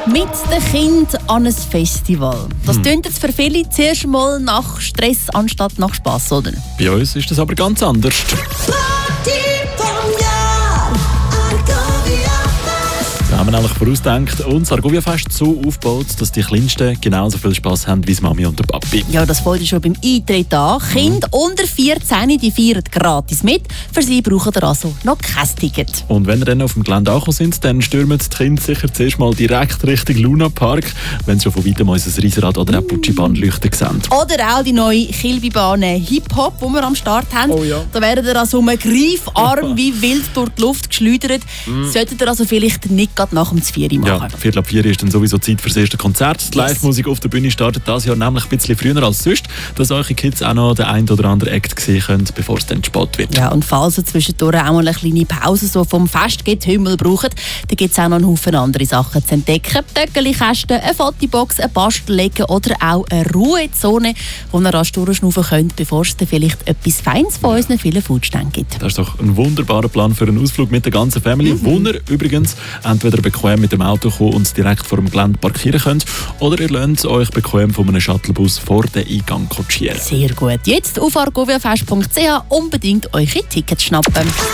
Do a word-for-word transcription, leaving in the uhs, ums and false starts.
mit den Kindern an ein Festival. Das Hm. klingt jetzt für viele zuerst mal nach Stress anstatt nach Spass, oder? Bei uns ist das aber ganz anders. Wir haben nämlich vorausgedacht und das Argovia-Fest so aufgebaut, dass die Kleinsten genauso viel Spass haben wie die Mami und der Papi. Ja, das fällt schon beim Eintritt an. Kinder unter vierzehn, die feiern gratis mit. Für sie brauchen ihr also noch kein Ticket. Und wenn ihr dann auf dem Gelände angekommen sind, dann stürmen die Kinder sicher zuerst mal direkt Richtung Luna Park, wenn sie schon von weitem unser Riesenrad oder auch Putschi-Bahn leuchten sehen. Oder auch die neue Kilby-Bahn Hip-Hop, die wir am Start haben. Oh ja. Da werden ihr also um einen Greifarm wie wild durch die Luft geschleudert. Solltet ihr also vielleicht nicht gerade nach dem Zvieri machen. Ja, Viertel ab vier ist dann sowieso Zeit für das erste Konzert. Die Yes. Live-Musik auf der Bühne startet dieses Jahr nämlich ein bisschen früher als sonst, dass eure Kids auch noch den einen oder anderen Act sehen können, bevor es dann spät wird. Ja, und falls ihr zwischendurch auch mal eine kleine Pause so vom Fest gibt, Himmel braucht, dann gibt es auch noch einen Haufen andere Sachen zu entdecken. Töckeli-Kästen, eine Fotobox, ein Bastellegen oder auch eine Ruhezone, wo ihr rasch durchschnaufen könnt, bevor es dann vielleicht etwas Feines von unseren vielen Foodständen gibt. Das ist doch ein wunderbarer Plan für einen Ausflug mit der ganzen Family, mhm. wo ihr übrigens entweder bequem mit dem Auto kommen und direkt vor dem Gelände parkieren könnt, oder ihr lasst euch bequem von einem Shuttlebus vor den Eingang kutschieren. Sehr gut. Jetzt auf argoviafest punkt c h unbedingt eure Tickets schnappen.